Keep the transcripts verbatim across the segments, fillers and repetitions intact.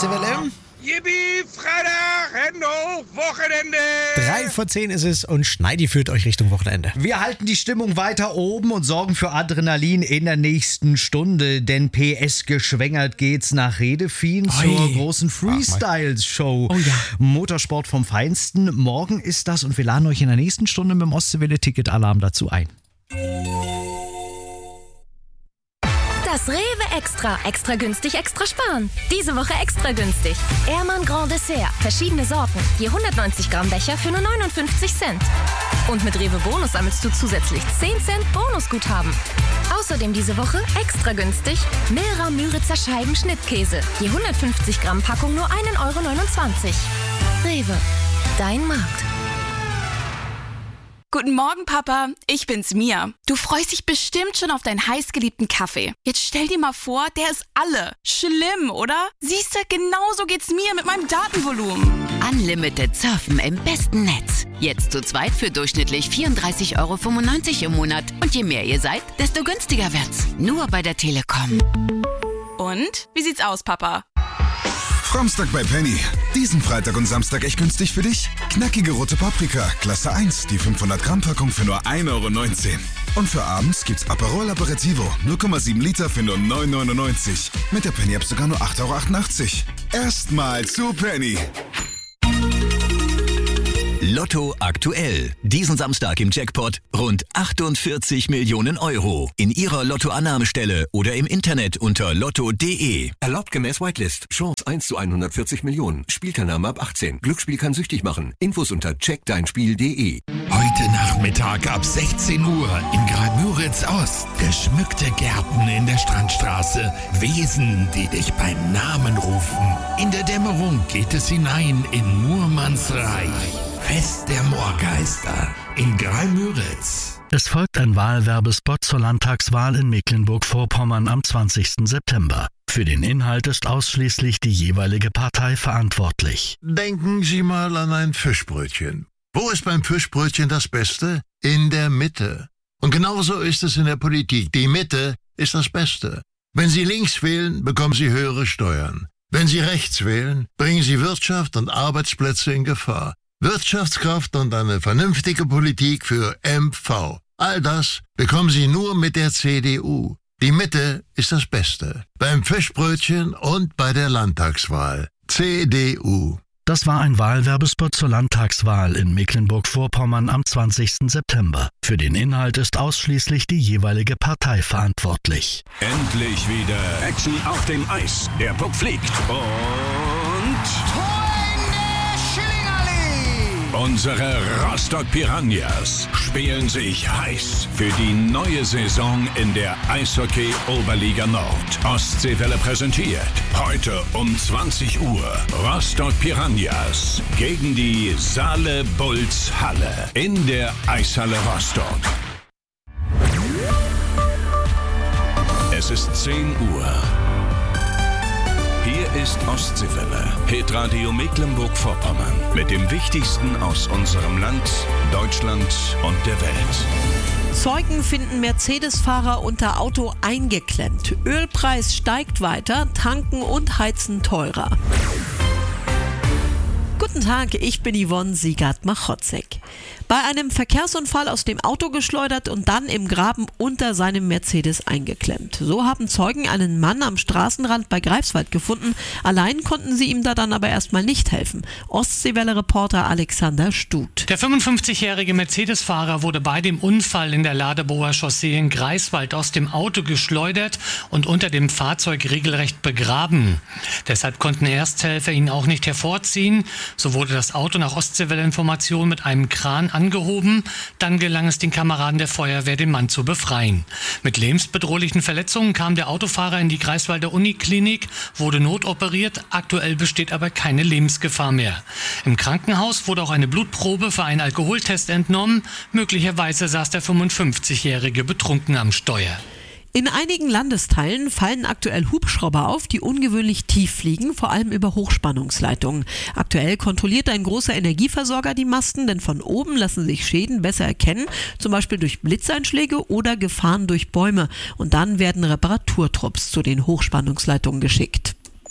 Ostseewelle. Yippie, Freitag, Hände hoch, Wochenende. Drei vor zehn ist es und Schneidi führt euch Richtung Wochenende. Wir halten die Stimmung weiter oben und sorgen für Adrenalin in der nächsten Stunde, denn P S geschwängert geht's nach Redefien zur großen Freestyle-Show. Oh ja. Motorsport vom Feinsten. Morgen ist das und wir laden euch in der nächsten Stunde mit dem Ostseewelle-Ticket-Alarm dazu ein. Das Rewe Extra. Extra günstig, extra sparen. Diese Woche extra günstig. Ehrmann Grand Dessert. Verschiedene Sorten. Je hundertneunzig Gramm Becher für nur neunundfünfzig Cent. Und mit Rewe Bonus sammelst du zusätzlich zehn Cent Bonusguthaben. Außerdem diese Woche extra günstig Milra Müritzer Scheiben Schnittkäse. Je hundertfünfzig Gramm Packung nur ein Euro neunundzwanzig. Rewe. Dein Markt. Guten Morgen, Papa. Ich bin's, Mia. Du freust dich bestimmt schon auf deinen heißgeliebten Kaffee. Jetzt stell dir mal vor, der ist alle. Schlimm, oder? Siehst du, genauso geht's mir mit meinem Datenvolumen. Unlimited Surfen im besten Netz. Jetzt zu zweit für durchschnittlich vierunddreißig Euro fünfundneunzig im Monat. Und je mehr ihr seid, desto günstiger wird's. Nur bei der Telekom. Und? Wie sieht's aus, Papa? Samstag bei Penny. Diesen Freitag und Samstag echt günstig für dich? Knackige rote Paprika, Klasse eins, die fünfhundert Gramm Packung für nur ein Euro neunzehn. Und für abends gibt's Aperol Aperitivo, null Komma sieben Liter für nur neun Euro neunundneunzig. Mit der Penny-App sogar nur acht Euro achtundachtzig. Erstmal zu Penny. Lotto aktuell. Diesen Samstag im Jackpot rund achtundvierzig Millionen Euro. In Ihrer Lottoannahmestelle oder im Internet unter lotto punkt de. Erlaubt gemäß Whitelist. Chance eins zu hundertvierzig Millionen. Spielteilnahme ab achtzehn. Glücksspiel kann süchtig machen. Infos unter check dein spiel punkt de. Heute Nachmittag ab sechzehn Uhr in Graal-Müritz Ost. Geschmückte Gärten in der Strandstraße. Wesen, die dich beim Namen rufen. In der Dämmerung geht es hinein in Murmanns Reich. Fest der Moorgeister in Graal-Müritz. Es folgt ein Wahlwerbespot zur Landtagswahl in Mecklenburg-Vorpommern am zwanzigsten September. Für den Inhalt ist ausschließlich die jeweilige Partei verantwortlich. Denken Sie mal an ein Fischbrötchen. Wo ist beim Fischbrötchen das Beste? In der Mitte. Und genauso ist es in der Politik. Die Mitte ist das Beste. Wenn Sie links wählen, bekommen Sie höhere Steuern. Wenn Sie rechts wählen, bringen Sie Wirtschaft und Arbeitsplätze in Gefahr. Wirtschaftskraft und eine vernünftige Politik für M V. All das bekommen Sie nur mit der C D U. Die Mitte ist das Beste. Beim Fischbrötchen und bei der Landtagswahl. C D U. Das war ein Wahlwerbespot zur Landtagswahl in Mecklenburg-Vorpommern am zwanzigsten September. Für den Inhalt ist ausschließlich die jeweilige Partei verantwortlich. Endlich wieder Action auf dem Eis. Der Puck fliegt und... Unsere Rostock Piranhas spielen sich heiß für die neue Saison in der Eishockey-Oberliga Nord. Ostseewelle präsentiert heute um zwanzig Uhr Rostock Piranhas gegen die Saale Bulls Halle in der Eishalle Rostock. Es ist zehn Uhr. Hier ist Ostseewelle, Hitradio Mecklenburg-Vorpommern mit dem Wichtigsten aus unserem Land, Deutschland und der Welt. Zeugen finden Mercedes-Fahrer unter Auto eingeklemmt. Ölpreis steigt weiter, tanken und heizen teurer. Guten Tag, ich bin Yvonne Siegert-Machotzek. Bei einem Verkehrsunfall aus dem Auto geschleudert und dann im Graben unter seinem Mercedes eingeklemmt. So haben Zeugen einen Mann am Straßenrand bei Greifswald gefunden. Allein konnten sie ihm da dann aber erstmal nicht helfen. Ostseewelle-Reporter Alexander Stut. Der fünfundfünfzigjährige Mercedes-Fahrer wurde bei dem Unfall in der Ladeboer Chaussee in Greifswald aus dem Auto geschleudert und unter dem Fahrzeug regelrecht begraben. Deshalb konnten Ersthelfer ihn auch nicht hervorziehen. So wurde das Auto nach Ostseewelle-Information mit einem Kran angehoben. Dann gelang es den Kameraden der Feuerwehr, den Mann zu befreien. Mit lebensbedrohlichen Verletzungen kam der Autofahrer in die Greifswalder Uniklinik, wurde notoperiert. Aktuell besteht aber keine Lebensgefahr mehr. Im Krankenhaus wurde auch eine Blutprobe für einen Alkoholtest entnommen. Möglicherweise saß der fünfundfünfzigjährige betrunken am Steuer. In einigen Landesteilen fallen aktuell Hubschrauber auf, die ungewöhnlich tief fliegen, vor allem über Hochspannungsleitungen. Aktuell kontrolliert ein großer Energieversorger die Masten, denn von oben lassen sich Schäden besser erkennen, zum Beispiel durch Blitzeinschläge oder Gefahren durch Bäume. Und dann werden Reparaturtrupps zu den Hochspannungsleitungen geschickt.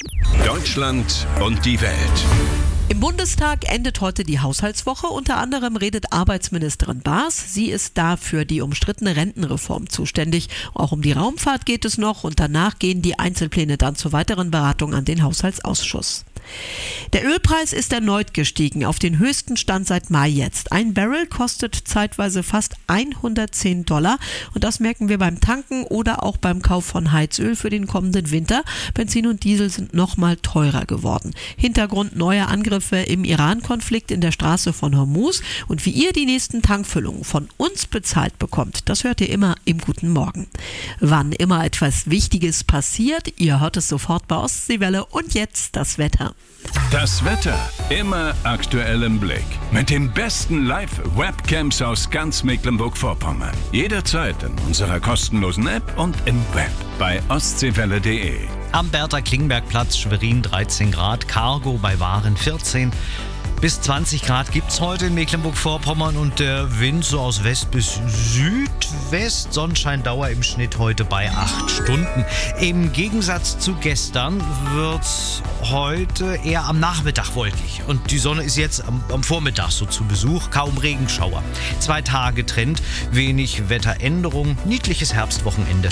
Deutschland und die Welt. Im Bundestag endet heute die Haushaltswoche. Unter anderem redet Arbeitsministerin Baas. Sie ist da für die umstrittene Rentenreform zuständig. Auch um die Raumfahrt geht es noch und danach gehen die Einzelpläne dann zur weiteren Beratung an den Haushaltsausschuss. Der Ölpreis ist erneut gestiegen, auf den höchsten Stand seit Mai jetzt. Ein Barrel kostet zeitweise fast hundertzehn Dollar und das merken wir beim Tanken oder auch beim Kauf von Heizöl für den kommenden Winter. Benzin und Diesel sind nochmal teurer geworden. Hintergrund neuer Angriffe im Iran-Konflikt in der Straße von Hormuz und wie ihr die nächsten Tankfüllungen von uns bezahlt bekommt, das hört ihr immer im Guten Morgen. Wann immer etwas Wichtiges passiert, ihr hört es sofort bei Ostseewelle und jetzt das Wetter. Das Wetter immer aktuell im Blick. Mit den besten Live-Webcams aus ganz Mecklenburg-Vorpommern. Jederzeit in unserer kostenlosen App und im Web bei ostseewelle punkt de. Am Bertha-Klingberg-Platz Schwerin dreizehn Grad, Cargo bei Waren vierzehn. Bis zwanzig Grad gibt es heute in Mecklenburg-Vorpommern und der Wind so aus West bis Südwest. Sonnenscheindauer im Schnitt heute bei acht Stunden. Im Gegensatz zu gestern wird es heute eher am Nachmittag wolkig. Und die Sonne ist jetzt am, am Vormittag so zu Besuch. Kaum Regenschauer. Zwei Tage Trend, wenig Wetteränderung, niedliches Herbstwochenende.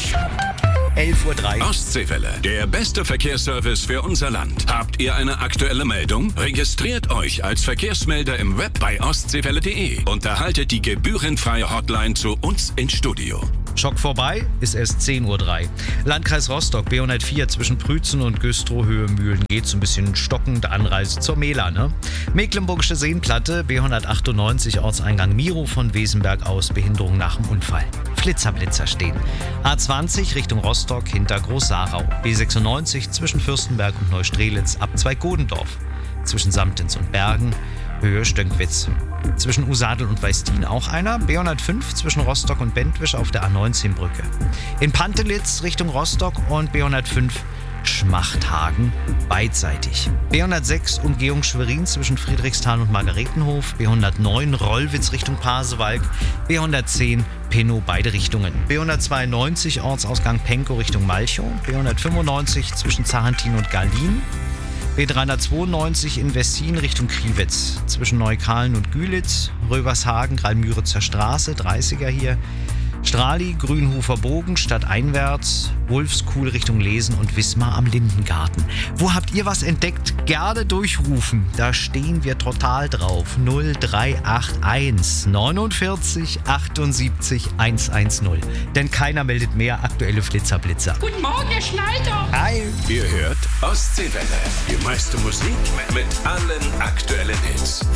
elf Uhr drei. Ostseewelle, der beste Verkehrsservice für unser Land. Habt ihr eine aktuelle Meldung? Registriert euch als Verkehrsmelder im Web bei ostseewelle punkt de und erhaltet die gebührenfreie Hotline zu uns ins Studio. Schock vorbei, ist erst zehn Uhr drei. Landkreis Rostock, B hundertvier zwischen Prützen und Güstrow, Höhe Mühlen geht so ein bisschen stockend, Anreise zur Mela, ne? Mecklenburgische Seenplatte, B hundertachtundneunzig, Ortseingang Miro von Wesenberg aus, Behinderung nach dem Unfall. Flitzer-Blitzer stehen. A zwanzig Richtung Rostock hinter Groß-Sarau. B sechsundneunzig zwischen Fürstenberg und Neustrelitz ab Zweigodendorf. Zwischen Samtens und Bergen, Höhe Stönkwitz. Zwischen Usadel und Weistin auch einer. B hundertfünf zwischen Rostock und Bentwisch auf der A neunzehn Brücke. In Pantelitz Richtung Rostock und B hundertfünf Schmachthagen beidseitig. B hundertsechs Umgehung Schwerin zwischen Friedrichsthal und Margaretenhof. B hundertneun Rollwitz Richtung Pasewalk. B hundertzehn Pennow beide Richtungen. B hundertzweiundneunzig Ortsausgang Penkow Richtung Malchow. B hundertfünfundneunzig zwischen Zarentin und Garlin. B dreihundertzweiundneunzig in Westin Richtung Kriwitz, zwischen Neukalen und Gülitz, Rövershagen, Gralmüritzer Straße, dreißiger hier, Strali, Grünhofer Bogen, stadteinwärts, Wolfskuhl Richtung Lesen und Wismar am Lindengarten. Wo habt ihr was entdeckt? Gerne durchrufen, da stehen wir total drauf. null drei acht eins neunundvierzig achtundsiebzig hundertzehn. Denn keiner meldet mehr aktuelle Flitzer-Blitzer. Guten Morgen, Herr Schneider. Hi. Ihr hört Ostseewelle, die meiste Musik mit allen aktuellen Hits.